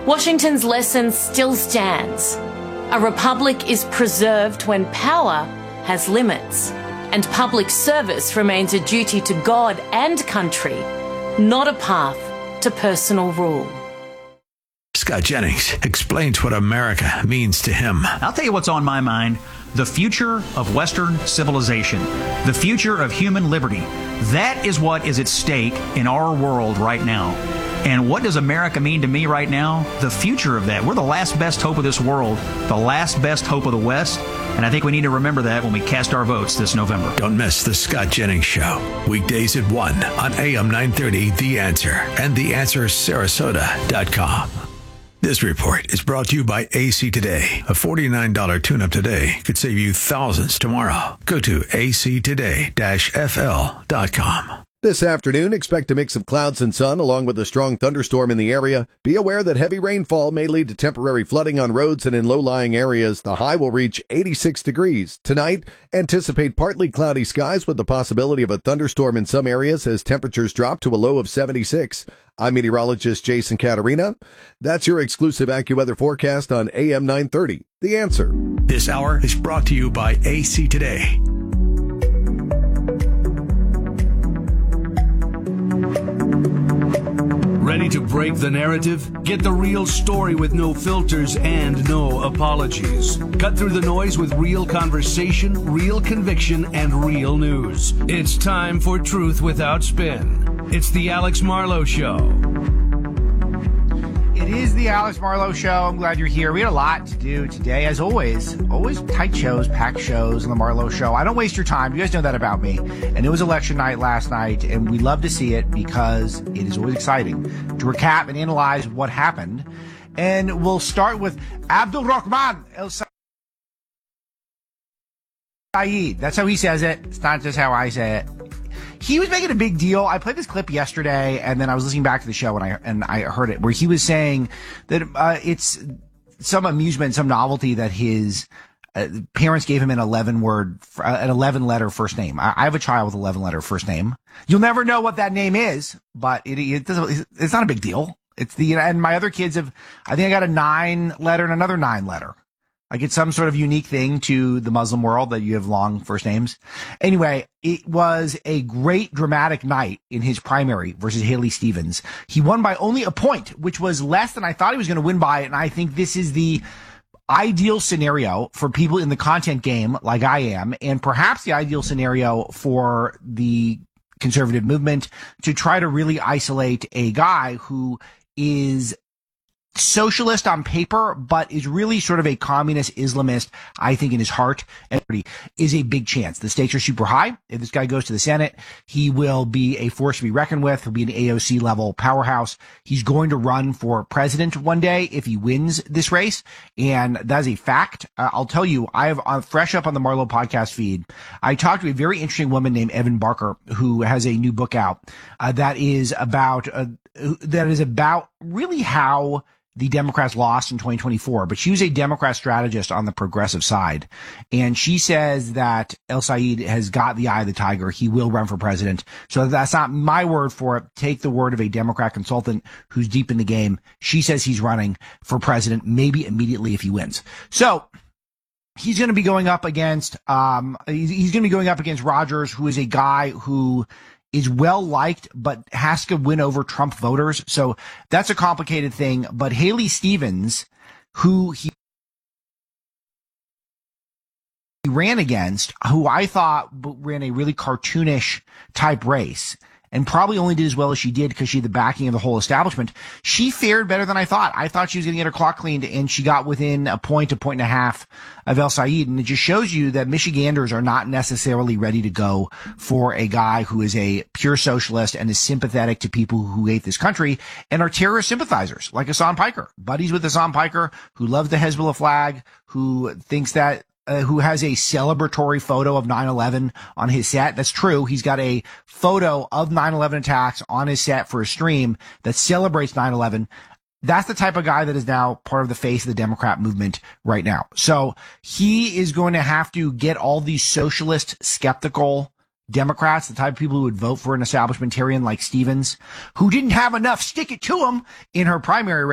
Washington's lesson still stands. A republic is preserved when power has limits, and public service remains a duty to God and country, not a path to personal rule. Scott Jennings explains what America means to him. I'll tell you what's on my mind. The future of Western civilization. The future of human liberty. That is what is at stake in our world right now. And what does America mean to me right now? The future of that. We're the last best hope of this world, the last best hope of the West, and I think we need to remember that when we cast our votes this November. Don't miss the Scott Jennings Show, weekdays at 1 on AM 930 The Answer and TheAnswerSarasota.com. This report is brought to you by AC Today. A $49 tune-up today could save you thousands tomorrow. Go to actoday-fl.com. This afternoon, expect a mix of clouds and sun along with a strong thunderstorm in the area. Be aware that heavy rainfall may lead to temporary flooding on roads and in low-lying areas. The high will reach 86 degrees. Tonight, anticipate partly cloudy skies with the possibility of a thunderstorm in some areas as temperatures drop to a low of 76. I'm meteorologist Jason Caterina. That's your exclusive AccuWeather forecast on AM 930. The Answer. This hour is brought to you by AC Today. Ready to break the narrative? Get the real story with no filters and no apologies. Cut through the noise with real conversation, real conviction, and real news. It's time for Truth Without Spin. It's the Alex Marlow Show. It is the Alex Marlow Show. I'm glad you're here. We had a lot to do today, as always. Always tight shows, packed shows on the Marlow Show. I don't waste your time. You guys know that about me. And it was election night last night, and we love to see it because it is always exciting to recap and analyze what happened. And we'll start with Abdul Rahman El Sayed. That's how he says it. It's not just how I say it. He was making a big deal. I played this clip yesterday, and then I was listening back to the show, and I heard it, where he was saying that it's some amusement, some novelty that his parents gave him an 11-letter first name. I have a child with 11-letter first name. You'll never know what that name is, but it's not a big deal. And my other kids I think I got a 9-letter and another 9-letter. Like it's some sort of unique thing to the Muslim world that you have long first names. Anyway, it was a great dramatic night in his primary versus Haley Stevens. He won by only a point, which was less than I thought he was going to win by. And I think this is the ideal scenario for people in the content game like I am, and perhaps the ideal scenario for the conservative movement to try to really isolate a guy who is socialist on paper, but is really sort of a communist Islamist, I think, in his heart, and is a big chance. The stakes are super high. If this guy goes to the Senate, he will be a force to be reckoned with. He'll be an AOC level powerhouse. He's going to run for president one day if he wins this race, and that's a fact. I'll tell you, I have fresh up on the Marlow podcast feed. I talked to a very interesting woman named Evan Barker, who has a new book out that is about really how the Democrats lost in 2024, but she was a Democrat strategist on the progressive side. And she says that El Sayed has got the eye of the tiger. He will run for president. So that's not my word for it. Take the word of a Democrat consultant who's deep in the game. She says he's running for president, maybe immediately if he wins. So he's going to be going up against, Rogers, who is a guy who is well liked, but has to win over Trump voters. So that's a complicated thing. But Haley Stevens, who he ran against, who I thought ran a really cartoonish type race, and probably only did as well as she did because she had the backing of the whole establishment, she fared better than I thought. I thought she was going to get her clock cleaned, and she got within a point and a half of El Sayed. And it just shows you that Michiganders are not necessarily ready to go for a guy who is a pure socialist and is sympathetic to people who hate this country and are terrorist sympathizers, like Hassan Piker. Buddies with Hassan Piker, who loves the Hezbollah flag, who thinks that who has a celebratory photo of 9/11 on his set. That's true. He's got a photo of 9/11 attacks on his set for a stream that celebrates 9/11. That's the type of guy that is now part of the face of the Democrat movement right now. So he is going to have to get all these socialist, skeptical Democrats, the type of people who would vote for an establishmentarian like Stevens, who didn't have enough stick it to him in her primary race.